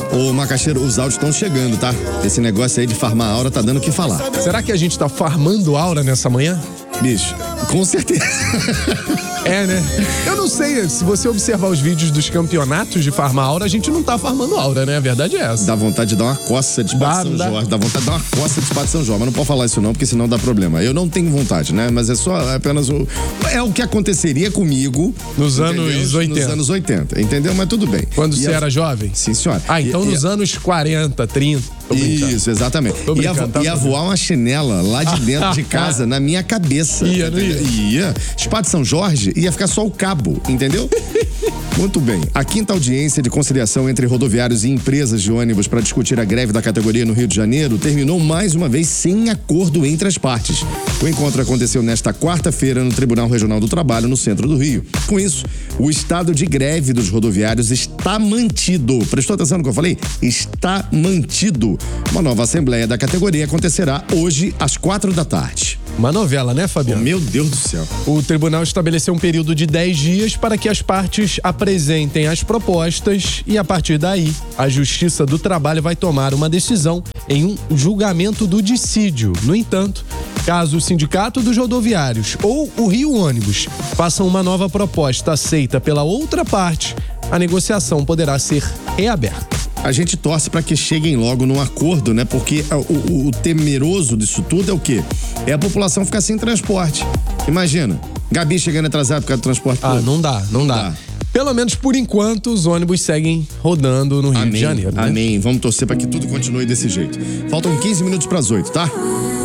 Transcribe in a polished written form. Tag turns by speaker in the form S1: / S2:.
S1: Ô, Macaxeiro, os áudios estão chegando, tá? Esse negócio aí de farmar aura tá dando o que falar.
S2: Será que a gente tá farmando aura nessa manhã?
S1: Bicho, com certeza.
S2: É, né? Eu não sei, se você observar os vídeos dos campeonatos de farmar aura, a gente não tá farmando aura, né? A verdade é essa.
S1: Dá vontade de dar uma coça de Espada São Jorge. Dá vontade de dar uma coça de Espada São Jorge. Mas não pode falar isso não, porque senão dá problema. Eu não tenho vontade, né? Mas é só apenas o... É o que aconteceria comigo...
S2: Nos anos 80.
S1: Nos anos 80, entendeu? Mas tudo bem.
S2: Quando você era jovem?
S1: Sim, senhora.
S2: Ah, então nos anos 40, 30...
S1: Isso, exatamente. Ia voar uma chinela lá de dentro de casa, na minha cabeça.
S2: Ia.
S1: Espada São Jorge, ia ficar só o cabo, entendeu? Muito bem. A quinta audiência de conciliação entre rodoviários e empresas de ônibus para discutir a greve da categoria no Rio de Janeiro terminou mais uma vez sem acordo entre as partes. O encontro aconteceu nesta quarta-feira no Tribunal Regional do Trabalho, no centro do Rio. Com isso, o estado de greve dos rodoviários está mantido. Prestou atenção no que eu falei? Está mantido. Uma nova assembleia da categoria acontecerá hoje às 4 da tarde.
S2: Uma novela, né, Fabiano?
S1: Oh, meu Deus do céu.
S2: O tribunal estabeleceu um período de 10 dias para que as partes apresentem as propostas e, a partir daí, a Justiça do Trabalho vai tomar uma decisão em um julgamento do dissídio. No entanto, caso o Sindicato dos Rodoviários ou o Rio Ônibus façam uma nova proposta aceita pela outra parte, a negociação poderá ser reaberta.
S1: A gente torce para que cheguem logo num acordo, né? Porque o temeroso disso tudo é o quê? É a população ficar sem transporte. Imagina, Gabi chegando atrasada por causa do transporte público.
S2: Não dá. Pelo menos por enquanto, os ônibus seguem rodando no Rio de Janeiro. Né?
S1: Amém. Vamos torcer para que tudo continue desse jeito. Faltam 15 minutos para as 8, tá?